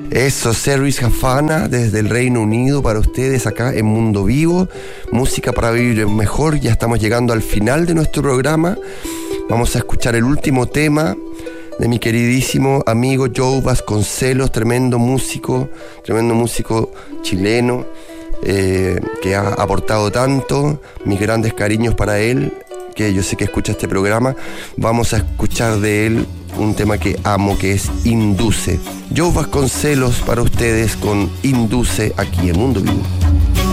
Eso, Servis Jafana desde el Reino Unido para ustedes acá en Mundo Vivo, música para vivir mejor. Ya estamos llegando al final de nuestro programa. Vamos a escuchar el último tema de mi queridísimo amigo Joe Vasconcelos, tremendo músico chileno, que ha aportado tanto. Mis grandes cariños para él, que yo sé que escucha este programa. Vamos a escuchar de él un tema que amo, que es Induce. Joe Vasconcelos para ustedes con Induce aquí en Mundo Vivo.